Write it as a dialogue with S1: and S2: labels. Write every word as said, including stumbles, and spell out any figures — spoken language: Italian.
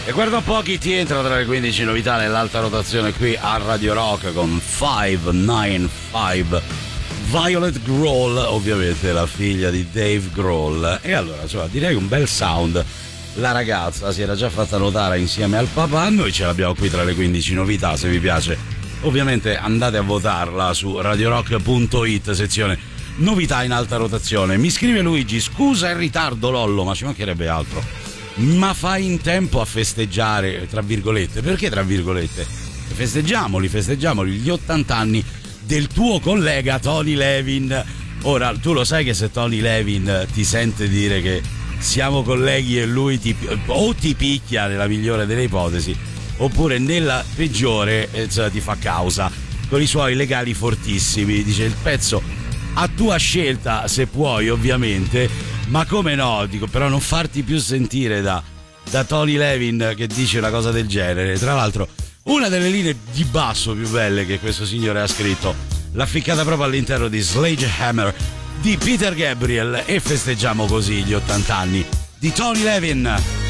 S1: E guarda un po' chi ti entra tra le quindici novità nell'alta rotazione qui a Radio Rock con cinque nove cinque. Violet Grohl, ovviamente la figlia di Dave Grohl. E allora, insomma, direi un bel sound. La ragazza si era già fatta notare insieme al papà, noi ce l'abbiamo qui tra le quindici novità, se vi piace. Ovviamente andate a votarla su radiorock punto it, sezione novità in alta rotazione. Mi scrive Luigi: scusa il ritardo Lollo, ma ci mancherebbe altro, ma fai in tempo a festeggiare, tra virgolette. Perché tra virgolette? Festeggiamoli, festeggiamoli gli ottanta anni del tuo collega Tony Levin. Ora, tu lo sai che se Tony Levin ti sente dire che siamo colleghi e lui ti, o ti picchia nella migliore delle ipotesi, oppure nella peggiore eh, cioè, ti fa causa con i suoi legali fortissimi. Dice il pezzo a tua scelta, se puoi ovviamente, ma come no, dico, però non farti più sentire da, da Tony Levin che dice una cosa del genere. Tra l'altro una delle linee di basso più belle che questo signore ha scritto l'ha ficcata proprio all'interno di Sledgehammer di Peter Gabriel, e festeggiamo così gli ottanta anni di Tony Levin.